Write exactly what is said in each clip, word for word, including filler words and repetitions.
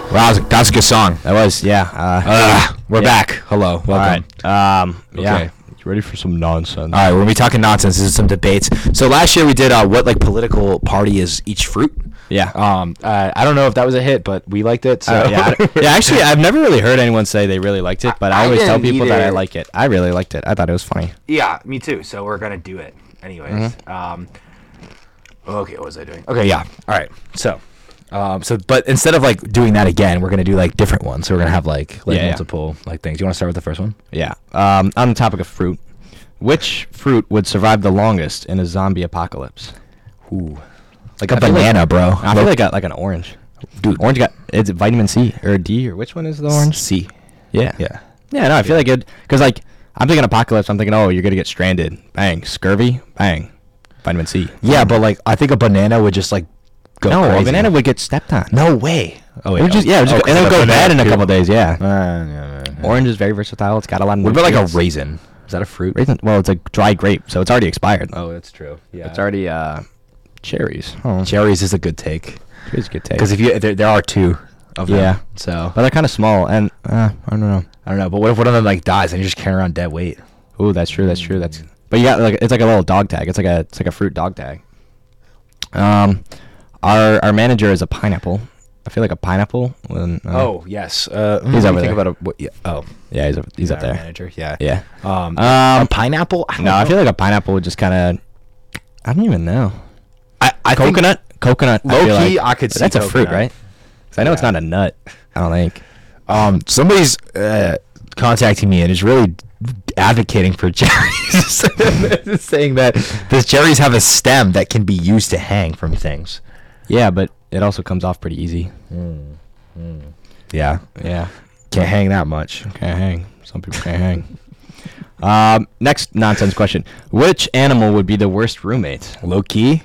Wow, that was, a, that was a good song. That was, yeah. Uh, Uh, we're yeah. back. Hello. Welcome. All right. Um, yeah. Okay. You ready for some nonsense? All right, we're gonna be talking nonsense. This is some debates. So last year we did uh, what like political party is each fruit. Yeah. Um, uh, I don't know if that was a hit, but we liked it. So Uh, yeah, I- yeah, actually, I've never really heard anyone say they really liked it, but I, I always tell didn't people that I either. like it. I really liked it. I thought it was funny. yeah, me too. So we're gonna do it anyways. Mm-hmm. Um, okay, what was I doing? Okay, yeah. All right. So, um, so but instead of like doing that again, we're gonna do like different ones. So we're gonna have like like Yeah, yeah. multiple like things. Do you want to start with the first one? Yeah. Um, on the topic of fruit, which fruit would survive the longest in a zombie apocalypse? Ooh, like a I feel like- banana, bro. I feel like a, like an orange. Dude. Orange got is it vitamin C or D or which one is the orange? C. Yeah. Yeah. Yeah, no, I feel like it because like I'm thinking apocalypse. I'm thinking, oh, you're gonna get stranded. Bang, scurvy. Bang, vitamin C. Yeah, but like I think a banana would just like go no, crazy. a banana would get stepped on. No way. Oh It would just yeah, it would just go, and it would go bad in a couple days. Yeah. Uh, Orange is very versatile. It's got a lot of. What about like a nutrients. raisin? Is that a fruit? Raisin? Well, it's a dry grape, so it's already expired. Oh, that's true. Yeah. It's already uh, cherries. Oh, Cherries is a good take. cherries a good take. Because if you there, there are two of them. Yeah. So but they're kind of small, and uh, I don't know. I don't know. But what if one of them like dies and you're just carrying around dead weight? Ooh, that's true. That's true. That's. But you got like it's like a little dog tag. It's like a it's like a fruit dog tag. Um, our our manager is a pineapple. I feel like a pineapple. When, uh, Oh yes. Uh, He's let over me think there. about a, what, yeah, oh, yeah, he's up, he's up our there. Manager. Yeah. Yeah. Um. Um, a pineapple. I don't No, I know. feel like a pineapple would just kind of. I don't even know. I, I think Coconut. Coconut. I Low feel key, like- I could see That's a fruit, coconut. right? 'Cause I know it's Yeah. not a nut. I don't think. Um, somebody's uh, contacting me and is really advocating for cherries, saying that the cherries have a stem that can be used to hang from things. Yeah, but it also comes off pretty easy. Yeah, Yeah. can't hang that much. Can't hang. Some people can't hang. Um, next nonsense question: which animal would be the worst roommate? Low key,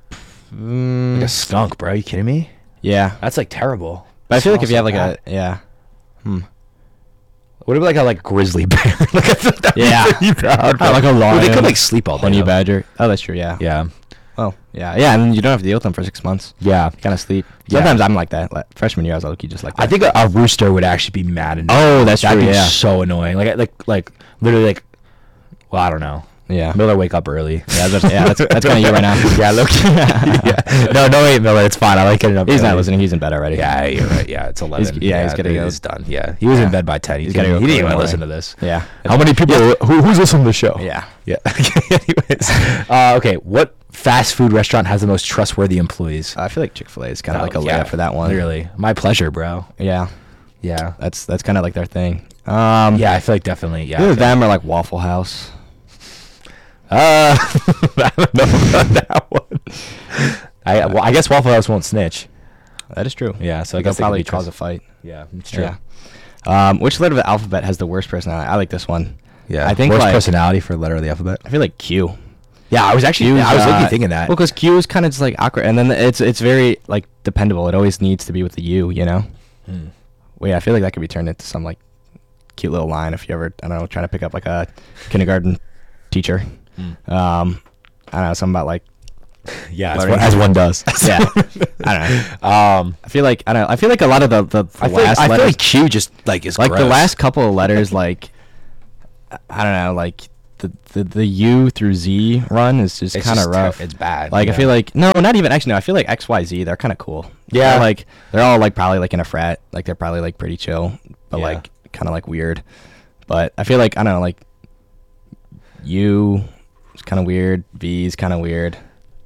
Mm, like a skunk, bro. Are you kidding me? yeah, That's like terrible. but I feel like if Smells you have so like bad. a yeah, hmm. What about like a like grizzly bear? Like I feel like that'd be Yeah. pretty bad, bro. Oh, like a Dude, they lion, could like sleep all day. honey though. badger. Oh, that's true. Yeah. Yeah, Well, yeah, yeah, and you don't have to deal with them for six months. yeah. Kind of sleep. Yeah. Sometimes I'm like that. Like, freshman year, I was lucky just like that. I think a, a rooster would actually be mad. Annoying. Oh, that's That'd true, be yeah. so annoying. Like like like literally like. Well, I don't know. Yeah. Miller, wake up early. Yeah, that's, yeah, that's, that's kind of you right now. Yeah, look. yeah. No, no, wait, Miller. It's fine. I like getting up. He's not early. listening. He's in bed already. Yeah, you're right. Yeah, it's eleven. yeah, he's gotta it go. is done. Yeah, he was Yeah. in bed by ten. He's, He's gotta gonna, go He didn't even clean listen to away. this. Yeah. How many people? Who, who's listening to the show? Yeah. Yeah. Anyways, uh, okay. What fast food restaurant has the most trustworthy employees? I feel like Chick-fil-A is kind of Oh, like a yeah, layup for that one. Literally, my pleasure, bro. Yeah. Yeah. That's that's kind of like their thing. Um, Yeah, I feel like definitely. Yeah. Either them or like Waffle House. Uh, I don't know about that one. I well, I guess Waffle House won't snitch. That is true. Yeah, so I They'll guess they could probably be cause trust- a fight. Yeah, it's true. Yeah. Um, which letter of the alphabet has the worst personality? I like this one. Yeah, I think worst like personality for a letter of the alphabet. I feel like Q. Yeah, I was actually. Q's, I was uh, literally thinking that. Well, because Q is kind of just like awkward, and then it's it's very like dependable. It always needs to be with the U, you know. Hmm. Well, yeah, I feel like that could be turned into some like cute little line if you ever I don't know trying to pick up like a kindergarten teacher. Hmm. Um, I don't know something about like Yeah, as learning. one, as one does. yeah. I don't know. Um, I feel like I don't know. I feel like a lot of the the, the I feel, like, last I feel letters, like Q just like is like the gross. last couple of letters, like I don't know, like the the, the U through Z run is just It's kind of just ter- rough. it's bad, Like I yeah. feel like no, not even actually. No, I feel like X Y Z. They're kind of cool. Yeah. They're like they're all like probably like in a frat. Like they're probably like pretty chill, but Yeah. like kind of like weird. But I feel like I don't know, like U is kind of weird. V is kind of weird.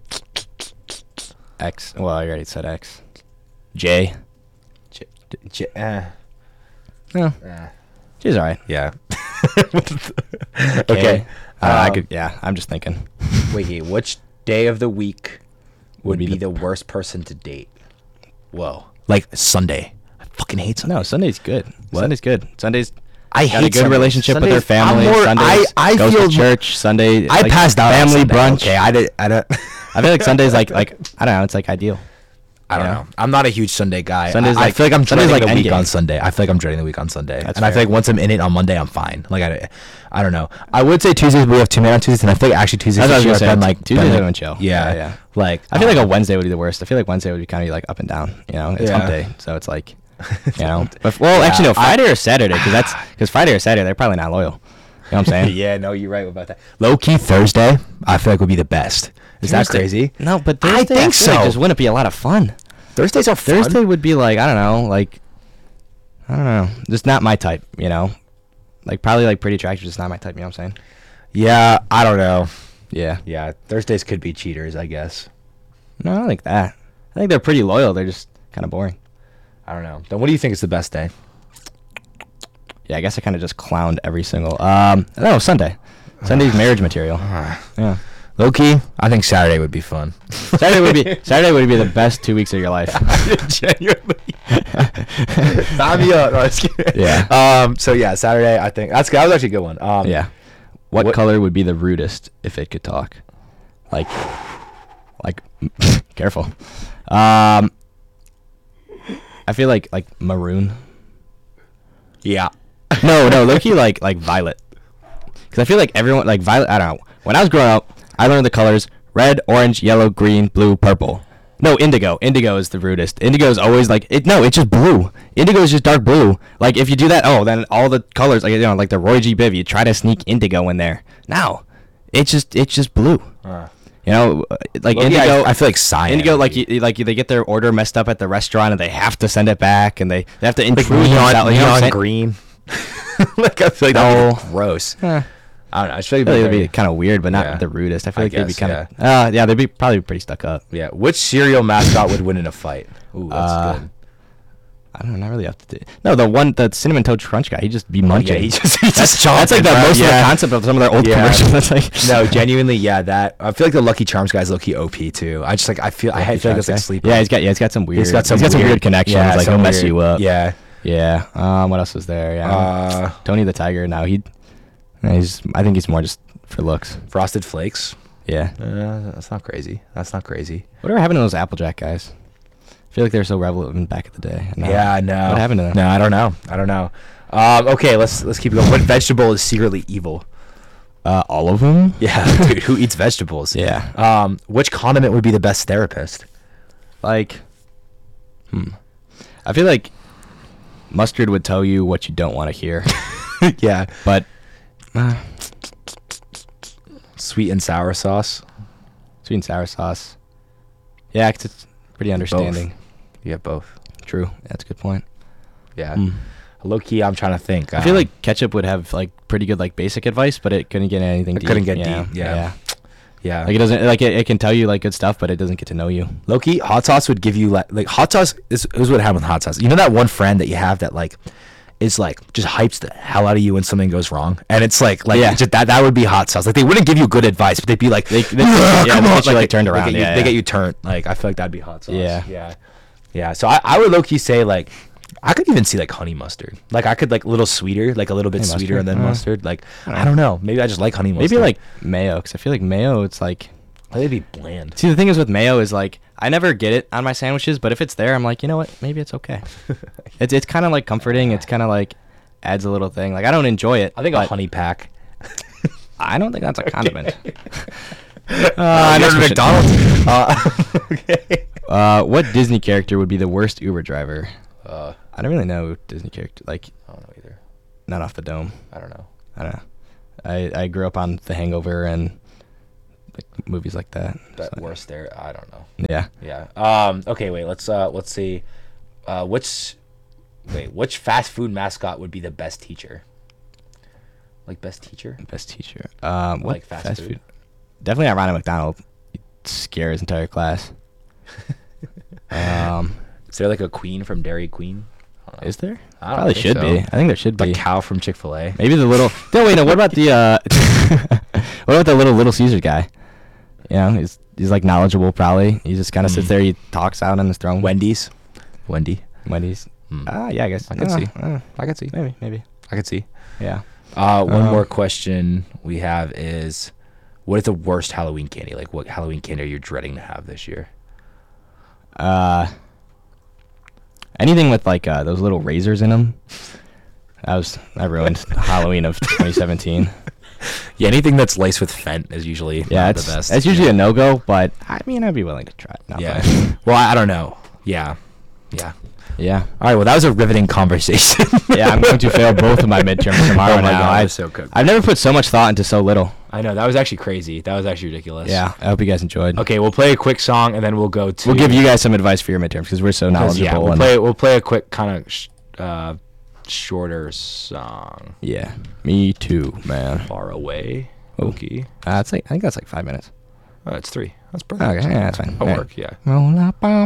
X. Well, I already said X. J. J- J- uh, No, uh, J's alright. yeah. K. Okay. Uh, I um, could. Yeah, I'm just thinking. Wait, which day of the week would, Would be be, the- the worst person to date? Whoa. Like Sunday. I fucking hate Sunday. No, Sunday's good. What? Sunday's good. Sunday's I got hate a good Sundays. relationship with their Sundays- I'm family. more- Sundays I, I goes feel to church. Sunday. I like, passed out on family Sunday. brunch. Okay, I did. I don't. I feel like Sunday's like like I don't know. It's like ideal. I don't Yeah. know. I'm not a huge Sunday guy. Sunday's I, I like- feel like I'm Sunday's dreading like the week Endgame. on Sunday. I feel like I'm dreading the week on Sunday, That's and I feel fair. like once I'm in it on Monday, I'm fine. Like I, I don't know. I would say Tuesdays, but we have two men on Tuesdays, and I feel like actually Tuesdays That's what I was this year gonna have say. been like Tuesdays been are like- gonna chill. Yeah, Yeah, yeah. Like I feel like um, a Wednesday would be the worst. I feel like Wednesday would be kind of like up and down. You know, it's Yeah. hump day, so it's like You know, but well, Yeah, actually, no, I- Friday or Saturday, because that's because Friday or Saturday they're probably not loyal. You know what I'm saying? yeah, no, you're right about that. Low key Thursday, I feel like would be the best. Is that Thursday- crazy? No, but I Thursday, think feel like so. just wouldn't be a lot of fun. Thursdays are fun. Thursday would be like I don't know, like I don't know, just not my type. You know, like probably like pretty attractive, just not my type. You know what I'm saying? Yeah, I don't know. Yeah. Yeah, Thursdays could be cheaters, I guess. No, I don't think that. I think they're pretty loyal. They're just kind of boring. I don't know. Then what do you think is the best day? Yeah, I guess I kind of just clowned every single. Um, no, Sunday. Sunday's marriage material. Yeah. Low key, I think Saturday would be fun. Saturday would be Saturday would be the best two weeks of your life. Genuinely. Sign me up. No, I'm just kidding. Yeah. Um. So yeah, Saturday. I think that's that was actually a good one. Um. Yeah. What, What- color would be the rudest if it could talk? Like, like, careful. Um, I feel like like maroon. Yeah. No, no, Loki like like violet. Because I feel like everyone like violet. I don't know. When I was growing up, I learned the colors red, orange, yellow, green, blue, purple. No, indigo. Indigo is the rudest. Indigo is always like it. No, it's just blue. Indigo is just dark blue. Like if you do that, oh, then all the colors, like you know, like the Roy G. Biv, you try to sneak indigo in there. No, it's just it's just blue. Uh, You know, uh, like well, yeah, indigo. I, I feel like cyan. Indigo, would like be- you, like they get their order messed up at the restaurant and they have to send it back and they, they have to like intrude neon, themselves. You know what I'm neon saying? green. Like I feel like that would be No. gross. Eh. I don't know. I feel I like feel like it'd it'd be be kind of weird, but not Yeah. the rudest. I feel I like they'd be guess, kind of. Uh, yeah, they'd be probably pretty stuck up. yeah. Which cereal mascot would win in a fight? Ooh, that's Uh, good. I don't know, not really up to date. No, the one, the cinnamon toast crunch guy, he just be munching. Oh, yeah, he just, he that's, just that's like chomping, the bro. most of the Yeah. concept of some of their old Yeah. commercials. That's like No, genuinely, yeah. That I feel like the Lucky Charms guy's low key O P too. I just like I feel I feel like it's like sleep. Yeah, he's got yeah, he's got some weird. He's got some weird, weird, connections. yeah, like he'll some mess weird- you up. Yeah. Yeah. Um. What else was there? Yeah. Uh, Tony the Tiger. Now he. He's. I think he's more just for looks. Frosted Flakes. Yeah. Uh, that's not crazy. That's not crazy. Whatever happened to those Applejack guys? I feel like they were so relevant back in the day. and now- Yeah, no. What happened to them? No, I don't know. I don't know. Um, okay, let's let's keep going. What vegetable is secretly evil? Uh, all of them. Yeah, dude, who eats vegetables? Yeah. Um, which condiment would be the best therapist? Like. Hmm. I feel like mustard would tell you what you don't want to hear, Yeah. but. Uh, Sweet and sour sauce. sweet and sour sauce. Yeah, 'cause it's pretty understanding. You have both. True. That's a good point. Yeah. Hmm. Low key, I'm trying to think. I feel Um, like ketchup would have like pretty good like basic advice, but it couldn't get anything. It deep, couldn't get you know? deep, yeah. yeah. Like it doesn't like it, it can tell you like good stuff, but it doesn't get to know you. Low key, hot sauce would give you like like hot sauce is, is what happened with hot sauce. You know that one friend that you have that like is like just hypes the hell out of you when something goes wrong, and it's like like Yeah. just that that would be hot sauce. Like they wouldn't give you good advice, but they'd be like, They- they- "Yeah, yeah, come they on," get you, like, turned they around, get you- yeah, they yeah. get you turned. Like I feel like that'd be hot sauce. Yeah. yeah, yeah. So I, I would low key say like I could even see like honey mustard. Like I could like a little sweeter, like a little bit Honey sweeter mustard? than Uh, mustard. Like I don't I don't know. Maybe I just like honey mustard. Maybe like mayo, because I feel like mayo, it's like. they'd be bland. See, the thing is with mayo is like I never get it on my sandwiches, but if it's there, I'm like, you know what? Maybe it's okay. it's it's kind of like comforting. It's kind of like adds a little thing. Like I don't enjoy it. I think a but honey pack. I don't think that's a condiment. Uh, Uh, you next go to question. McDonald's. uh, okay. Uh, what Disney character would be the worst Uber driver? Uh, I don't really know Disney character. Like I don't know either. not off the dome. I don't know. I don't know. I I grew up on The Hangover and like movies like that. That so- worst there. I don't know. Yeah. Yeah. Um. Okay. Wait. Let's. Uh. Let's see. Uh. Which. Wait. Which fast food mascot would be the best teacher? Like best teacher? Best teacher. Um, what Like fast food? Definitely not Ronald McDonald. He'd scare his entire class. um, Is there like a queen from Dairy Queen? I don't know. is there? I don't Probably think should so. be. I think there should The be. cow from Chick Fil A. Maybe the little. No, wait. No. What about the? Uh, what about the little Little Caesar guy? You know, he's he's like knowledgeable. Probably. He just kind of sits Mm. there. He talks out on his throne. Wendy's. Wendy. Wendy's. Hmm. Ah, yeah. I guess I could Uh, see. uh, I could see. maybe. Maybe. I could see. Yeah. Uh. One Uh, more question we have is, what is the worst Halloween candy? Like, what Halloween candy are you dreading to have this year? Uh, anything with like uh, those little razors in them. That was I ruined Halloween of twenty seventeen. Yeah, anything that's laced with Fent is usually Yeah, not it's the best. that's usually a no go, but I mean I'd be willing to try. It. Not Yeah. bad. Well, I, I don't know. Yeah. Yeah. Yeah. All right. Well, that was a riveting conversation. Yeah, I'm going to fail both of my midterms tomorrow Oh my now. God, I, that's so cooked. I've never put so much thought into so little. I know that was actually crazy. That was actually ridiculous. Yeah, I hope you guys enjoyed. Okay, we'll play a quick song and then we'll go to. We'll give you guys some advice for your midterms because we're so 'cause, knowledgeable. Yeah, we'll and- play. We'll play a quick kind of sh- uh, shorter song. Yeah, me too, man. Far away. Oh. Okay. Uh, it's like I think that's like five minutes. Oh, it's three. That's perfect. Okay, yeah, that's fine. That'll Yeah. work. Yeah. Roll up,